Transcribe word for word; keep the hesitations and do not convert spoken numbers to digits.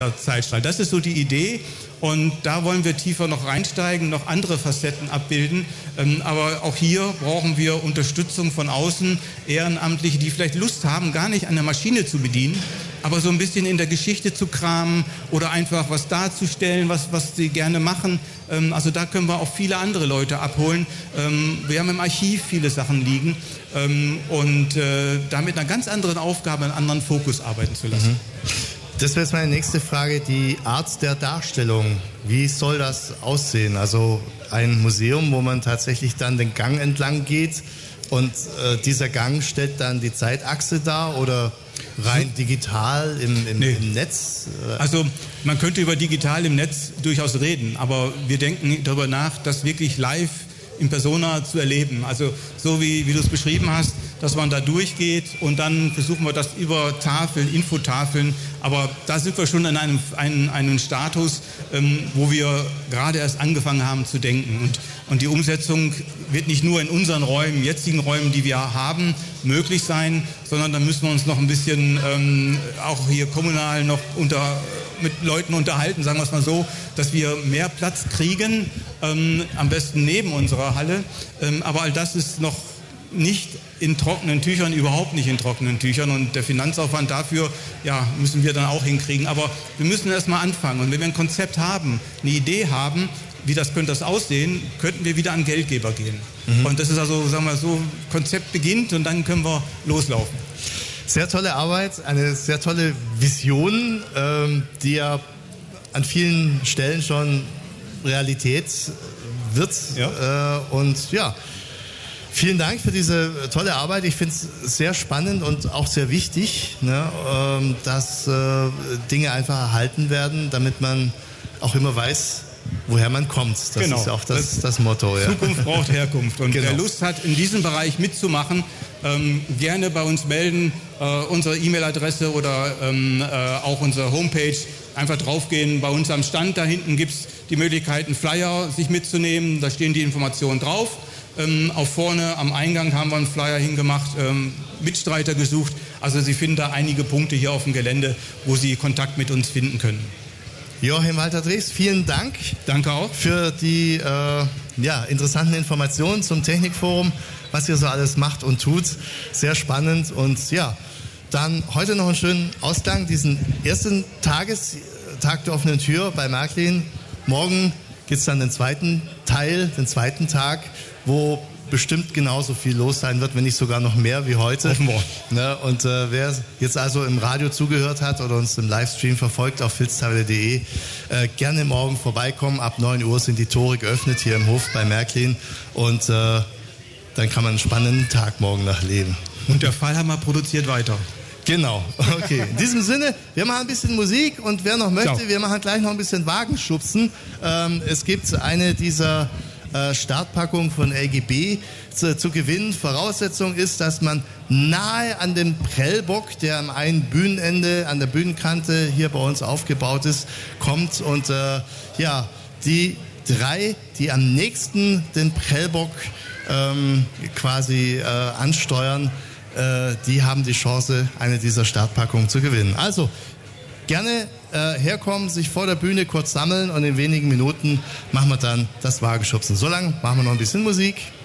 Zeitstrahl. Das ist so die Idee und da wollen wir tiefer noch reinsteigen, noch andere Facetten abbilden. Ähm, aber auch hier brauchen wir Unterstützung von außen, Ehrenamtliche, die vielleicht Lust haben, gar nicht eine Maschine zu bedienen, aber so ein bisschen in der Geschichte zu kramen oder einfach was darzustellen, was, was sie gerne machen. Ähm, also da können wir auch viele andere Leute abholen. Ähm, wir haben im Archiv viele Sachen liegen ähm, und äh, da mit einer ganz anderen Aufgabe, einen anderen Fokus arbeiten zu lassen. Mhm. Das wäre jetzt meine nächste Frage, die Art der Darstellung. Wie soll das aussehen? Also ein Museum, wo man tatsächlich dann den Gang entlang geht und äh, dieser Gang stellt dann die Zeitachse dar oder rein digital im, im, nee. im Netz? Also man könnte über digital im Netz durchaus reden, aber wir denken darüber nach, das wirklich live in Persona zu erleben. Also so wie, wie du es beschrieben hast, dass man da durchgeht und dann versuchen wir das über Tafeln, Infotafeln, aber da sind wir schon in einem, einem, einem Status, ähm, wo wir gerade erst angefangen haben zu denken. Und, und die Umsetzung wird nicht nur in unseren Räumen, jetzigen Räumen, die wir haben, möglich sein, sondern da müssen wir uns noch ein bisschen ähm, auch hier kommunal noch unter, mit Leuten unterhalten, sagen wir es mal so, dass wir mehr Platz kriegen, ähm, am besten neben unserer Halle. Ähm, aber all das ist noch nicht in trockenen Tüchern, überhaupt nicht in trockenen Tüchern und der Finanzaufwand dafür, ja, müssen wir dann auch hinkriegen. Aber wir müssen erst mal anfangen und wenn wir ein Konzept haben, eine Idee haben, wie das könnte das aussehen, könnten wir wieder an Geldgeber gehen. Mhm. Und das ist also, sagen wir so, Konzept beginnt und dann können wir loslaufen. Sehr tolle Arbeit, eine sehr tolle Vision, ähm, die ja an vielen Stellen schon Realität wird. Ja. Äh, und ja, vielen Dank für diese tolle Arbeit. Ich finde es sehr spannend und auch sehr wichtig, ne, ähm, dass äh, Dinge einfach erhalten werden, damit man auch immer weiß, woher man kommt. Das genau. ist auch das, das Motto. Ja. Zukunft braucht Herkunft. Und genau. wer Lust hat, in diesem Bereich mitzumachen, ähm, gerne bei uns melden. Äh, unsere E-Mail-Adresse oder ähm, äh, auch unsere Homepage. Einfach draufgehen. Bei uns am Stand, da hinten gibt es die Möglichkeit, einen Flyer sich mitzunehmen. Da stehen die Informationen drauf. Ähm, auch vorne am Eingang haben wir einen Flyer hingemacht, ähm, Mitstreiter gesucht. Also Sie finden da einige Punkte hier auf dem Gelände, wo Sie Kontakt mit uns finden können. Joachim Walter-Drees, vielen Dank. Danke auch. Für die äh, ja, interessanten Informationen zum Technikforum, was ihr so alles macht und tut. Sehr spannend und ja, dann heute noch einen schönen Ausgang, diesen ersten Tages, Tag der offenen Tür bei Märklin. Morgen gibt es dann den zweiten Teil, den zweiten Tag, wo bestimmt genauso viel los sein wird, wenn nicht sogar noch mehr wie heute. Ne, und äh, wer jetzt also im Radio zugehört hat oder uns im Livestream verfolgt auf filztafel punkt de, äh, gerne morgen vorbeikommen. Ab neun Uhr sind die Tore geöffnet hier im Hof bei Märklin und äh, dann kann man einen spannenden Tag morgen noch leben. Und der Fallhammer produziert weiter. Genau, okay. In diesem Sinne, wir machen ein bisschen Musik und wer noch möchte, Ciao. wir machen gleich noch ein bisschen Wagenschubsen. Ähm, es gibt eine dieser äh, Startpackungen von L G B zu, zu gewinnen. Voraussetzung ist, dass man nahe an dem Prellbock, der am einen Bühnenende, an der Bühnenkante hier bei uns aufgebaut ist, kommt und äh, ja, die drei, die am nächsten den Prellbock ähm, quasi äh, ansteuern, die haben die Chance, eine dieser Startpackungen zu gewinnen. Also gerne äh, herkommen, sich vor der Bühne kurz sammeln und in wenigen Minuten machen wir dann das Wagenschubsen. So lange machen wir noch ein bisschen Musik.